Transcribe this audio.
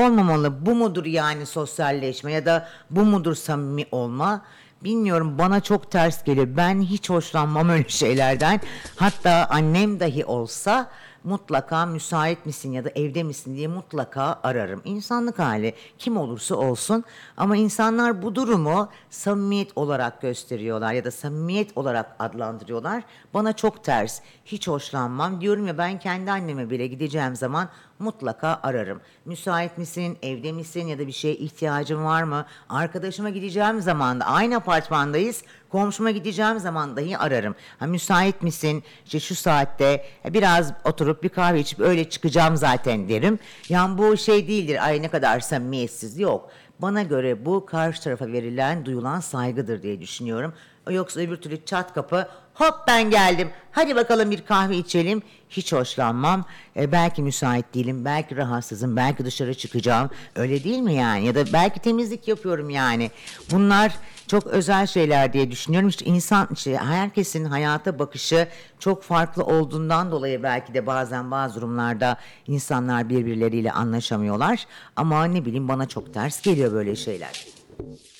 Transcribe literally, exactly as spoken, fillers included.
olmamalı. Bu mudur yani sosyalleşme ya da bu mudur samimi olma? Bilmiyorum, bana çok ters geliyor. Ben hiç hoşlanmam öyle şeylerden. Hatta annem dahi olsa mutlaka müsait misin ya da evde misin diye mutlaka ararım. İnsanlık hali, kim olursa olsun, ama insanlar bu durumu samimiyet olarak gösteriyorlar ya da samimiyet olarak adlandırıyorlar. Bana çok ters. Hiç hoşlanmam. Diyorum ya, ben kendi anneme bile gideceğim zaman mutlaka ararım. Müsait misin, evde misin ya da bir şeye ihtiyacın var mı? Arkadaşıma gideceğim zaman da, aynı apartmandayız, komşuma gideceğim zaman dahi ararım. Ha, müsait misin? İşte şu saatte biraz oturup bir kahve içip öyle çıkacağım zaten derim. Yani bu şey değildir, ay ne kadar samimiyetsiz, yok. Bana göre bu karşı tarafa verilen, duyulan saygıdır diye düşünüyorum. Yoksa öbür türlü çat kapı, hop ben geldim, hadi bakalım bir kahve içelim, hiç hoşlanmam. E, belki müsait değilim, belki rahatsızım, belki dışarı çıkacağım, öyle değil mi yani? Ya da belki temizlik yapıyorum yani. Bunlar çok özel şeyler diye düşünüyorum. İşte insan, işte herkesin hayata bakışı çok farklı olduğundan dolayı belki de bazen bazı durumlarda insanlar birbirleriyle anlaşamıyorlar. Ama ne bileyim, bana çok ters geliyor böyle şeyler.